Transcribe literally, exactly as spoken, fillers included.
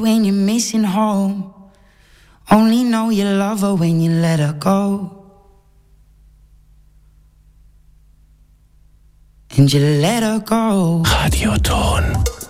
when you're missing home. Only know you love her when you let her go. And you let her go. Radioton.